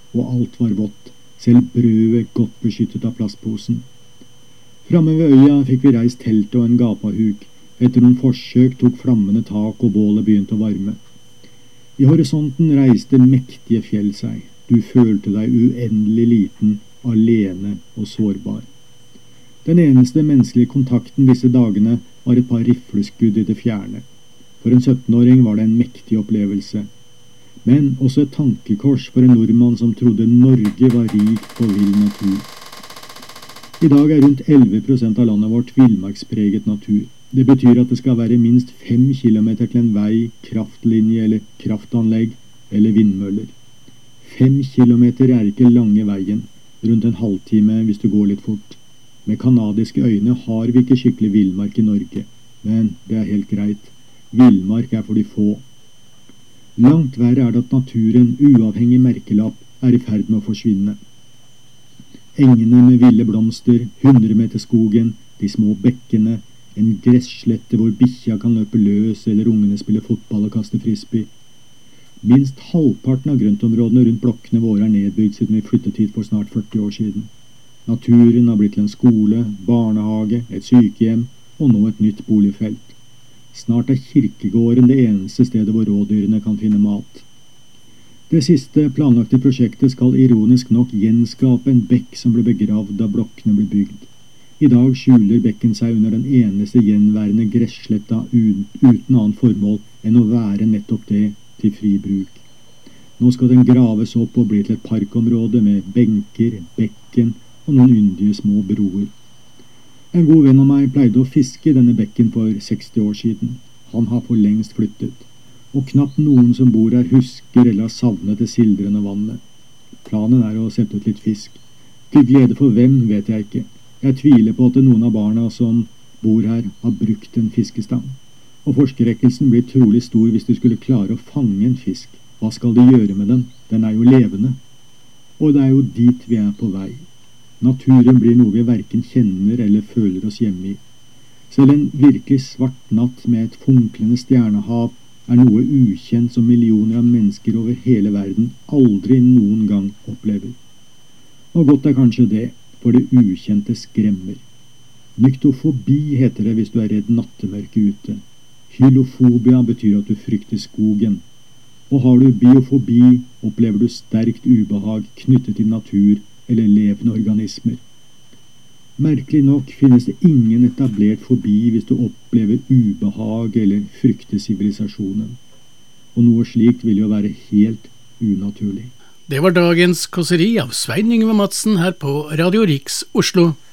og alt var vått, selv brødet godt beskyttet av plastposen. Framme ved øya fikk vi reist telt og en gapahuk. Etter noen forsøk tok flammene tak og bålet begynte å varme. I horisonten reiste mektige fjell seg. Du følte deg uendelig liten, alene og sårbar. Den eneste menneskelige kontakten disse dagene var et par rifleskudd i det fjerne. For en 17-åring var det en mektig opplevelse. Men også et tankekors for en nordmann som trodde Norge var rikt på vill natur. I dag er rundt 11% av landet vårt villmarkspreget natur. Det betyr at det skal være minst 5 kilometer til en vei, kraftlinje eller kraftanlegg eller vindmøller. 5 kilometer er ikke lange veien, rundt en halvtime hvis du går litt fort. Med kanadiske øyne har vi ikke skikkelig villmark i Norge, men det er helt greit. Villmark er for de få. Langt verre er det at naturen, uavhengig merkelapp, er i ferd med å forsvinne. Engene med ville blomster, 100-meterskogen, de små bekkene, en gresslette hvor bikkja kan løpe løs eller ungene spille fotball og kaste frisbee. Minst halvparten av grøntområdene rundt blokkene våre er nedbygd siden vi flyttet hit for snart 40 år siden. Naturen har blitt til en skole, barnehage, et sykehjem og nå et nytt boligfelt. Snart er kirkegården det eneste stedet hvor rådyrene kan finne mat. Det siste planlagte prosjektet skal ironisk nok gjenskape en bekk som ble begravd da blokkene ble bygd. I dag skjuler bekken seg under den eneste gjenværende gressletta uten annen formål enn å være nettopp det, til fri bruk. Nå skal den graves opp og bli til et parkområde med benker, bekken og noen yndige små broer. En god venn av meg pleide å fiske denne bekken for 60 år siden. Han har for lengst flyttet, og knapt noen som bor her husker eller har savnet det sildrende vannet. Planen er å sette ut litt fisk. Til glede for hvem vet jeg ikke. Jeg tviler på at noen av barna som bor her har brukt en fiskestang. Og forskrekkelsen blir trolig stor hvis du skulle klare å fange en fisk. Hva skal de gjøre med den? Den er jo levende. Og det er jo dit vi er på vei. Naturen blir noe vi hverken kjenner eller føler oss hjemme i. Selv en virkelig svart natt med et funklende stjernehav er noe ukjent som millioner av mennesker over hele verden aldri noen gang opplever. Og godt er kanskje det, for det ukjente skremmer. Nyktofobi heter det hvis du er redd nattemørke ute. Hylofobia betyr at du frykter skogen. Og har du biofobi, opplever du sterkt ubehag knyttet til natur eller levende organismer. Merkelig nok finnes det ingen etablert fobi hvis du opplever ubehag eller frykter sivilisasjonen. Og noe slikt vil jo være helt unaturlig. Det var dagens kåseri av Svein Yngve Madsen her på Radio Riks Oslo.